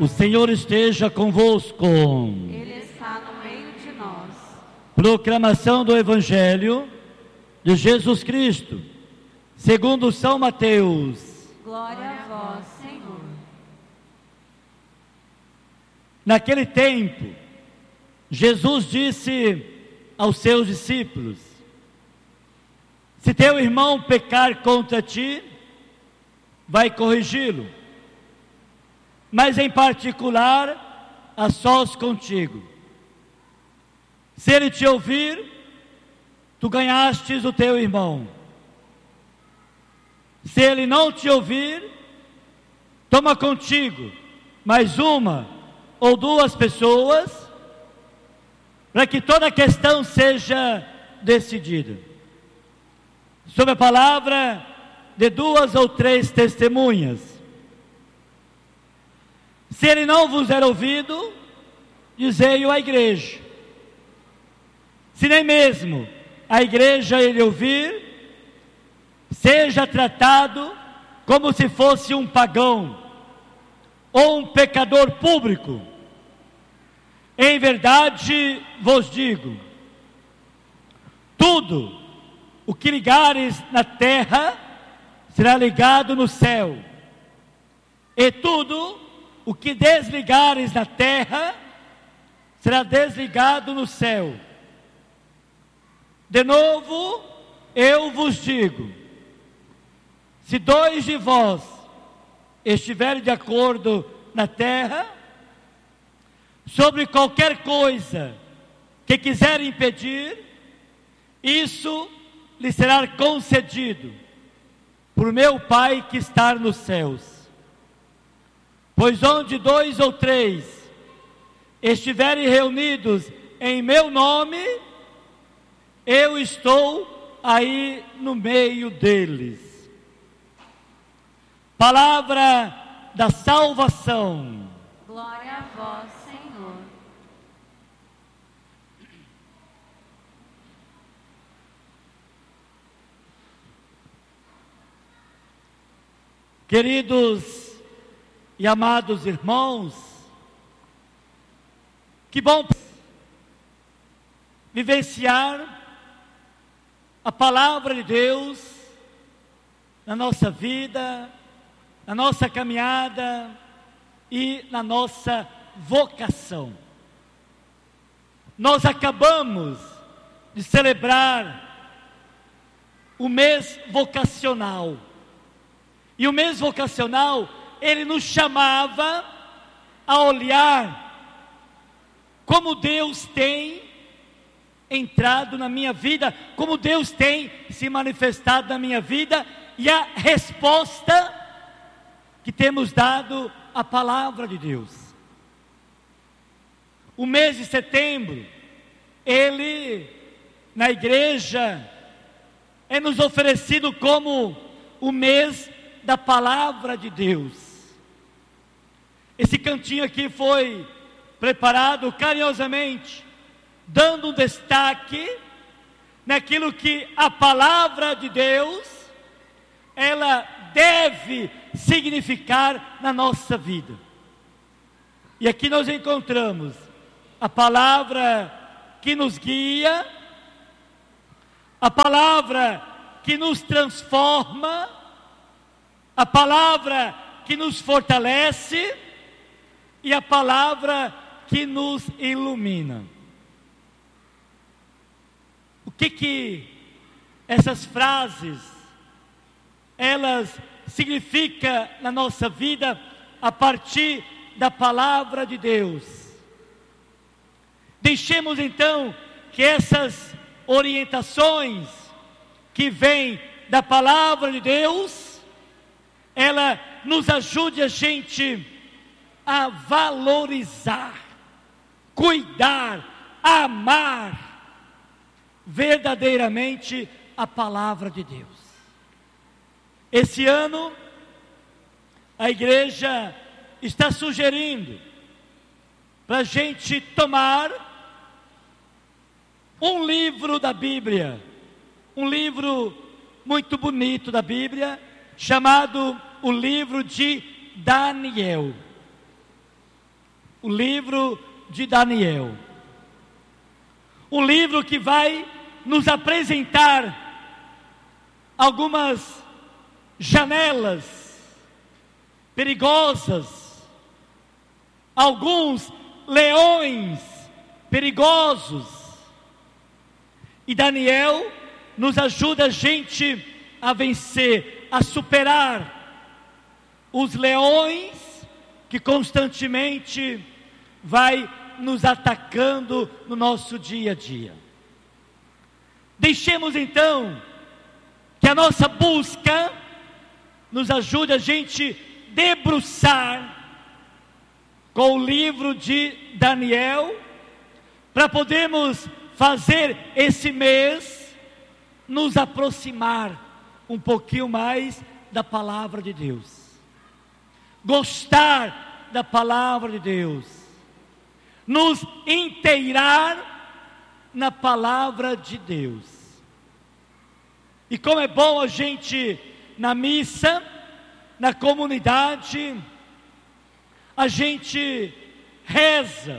O Senhor esteja convosco. Ele está no meio de nós. Proclamação do Evangelho de Jesus Cristo, segundo São Mateus. Glória a vós, Senhor. Naquele tempo, Jesus disse aos seus discípulos: se teu irmão pecar contra ti, vai corrigi-lo, mas em particular, a sós contigo. Se ele te ouvir, tu ganhastes o teu irmão. Se ele não te ouvir, toma contigo mais uma ou duas pessoas, para que toda a questão seja decidida sob a palavra de duas ou três testemunhas. Se ele não vos der ouvido, dizei-o à igreja. Se nem mesmo a igreja ele ouvir, seja tratado como se fosse um pagão ou um pecador público. Em verdade vos digo, tudo o que ligares na terra será ligado no céu, e tudo o que desligares na terra será desligado no céu. De novo, eu vos digo, se dois de vós estiverem de acordo na terra, sobre qualquer coisa que quiserem pedir, isso lhe será concedido por meu Pai que está nos céus. Pois onde dois ou três estiverem reunidos em meu nome, eu estou aí no meio deles. Palavra da salvação. Glória a vós, Senhor. Queridos e amados irmãos, que bom vivenciar a palavra de Deus na nossa vida, na nossa caminhada e na nossa vocação. Nós acabamos de celebrar o mês vocacional. E o mês vocacional, ele nos chamava a olhar como Deus tem entrado na minha vida, como Deus tem se manifestado na minha vida, e a resposta que temos dado à palavra de Deus. O mês de setembro, ele, na igreja, é nos oferecido como o mês da palavra de Deus. Esse cantinho aqui foi preparado carinhosamente, dando um destaque naquilo que a palavra de Deus, ela deve significar na nossa vida. E aqui nós encontramos a palavra que nos guia, a palavra que nos transforma, a palavra que nos fortalece e a palavra que nos ilumina. O que essas frases elas significam na nossa vida a partir da palavra de Deus? Deixemos então que essas orientações que vêm da palavra de Deus, ela nos ajude a gente a valorizar, cuidar, amar verdadeiramente a palavra de Deus. Esse ano, a igreja está sugerindo para a gente tomar um livro da Bíblia, um livro muito bonito da Bíblia, chamado o livro de Daniel. o livro de Daniel. Um livro que vai nos apresentar algumas janelas perigosas, alguns leões perigosos. E Daniel nos ajuda a gente a vencer, a superar os leões que constantemente vai nos atacando no nosso dia a dia. Deixemos então que a nossa busca nos ajude a gente debruçar com o livro de Daniel, para podermos fazer esse mês nos aproximar um pouquinho mais da palavra de Deus, gostar da palavra de Deus, nos inteirar na palavra de Deus. E como é bom a gente na missa, na comunidade, a gente reza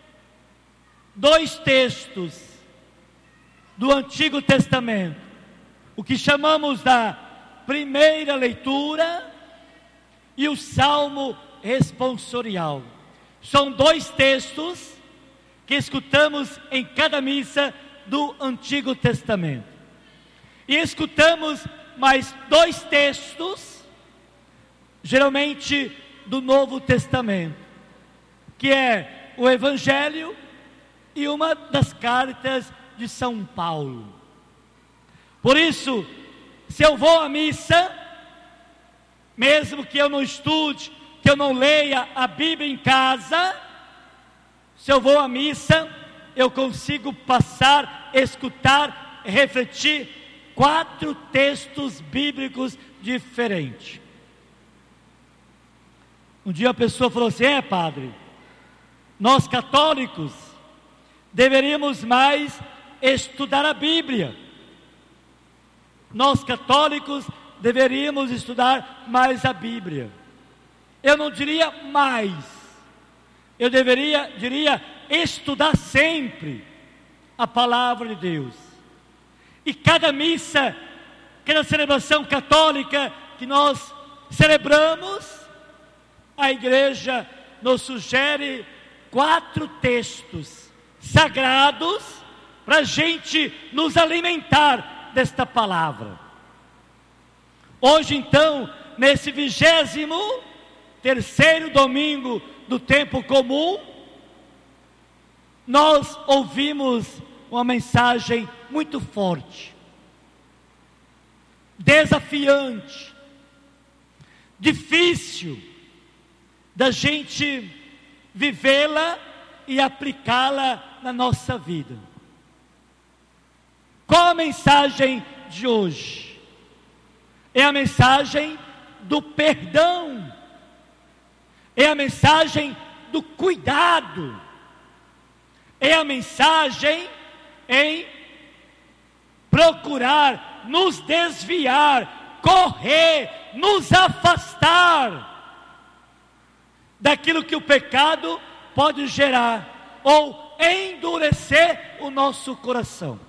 2 textos do Antigo Testamento, o que chamamos da primeira leitura e o Salmo responsorial. São 2 textos que escutamos em cada missa do Antigo Testamento. E escutamos mais 2 textos, geralmente do Novo Testamento, que é o Evangelho e uma das cartas de São Paulo. Por isso, se eu vou à missa, mesmo que eu não estude, que eu não leia a Bíblia em casa, se eu vou à missa, eu consigo passar, escutar, refletir 4 textos bíblicos diferentes. Um dia a pessoa falou assim: padre, nós católicos deveríamos mais estudar a Bíblia. Nós católicos deveríamos estudar mais a Bíblia. Eu não diria mais, eu diria estudar sempre a palavra de Deus. E cada missa, cada celebração católica que nós celebramos, a igreja nos sugere 4 textos sagrados para a gente nos alimentar desta palavra. Hoje então, nesse 23º domingo do tempo comum, nós ouvimos uma mensagem muito forte, desafiante, difícil da gente vivê-la e aplicá-la na nossa vida. Qual a mensagem de hoje? É a mensagem do perdão, é a mensagem do cuidado, é a mensagem em procurar nos desviar, correr, nos afastar daquilo que o pecado pode gerar ou endurecer o nosso coração.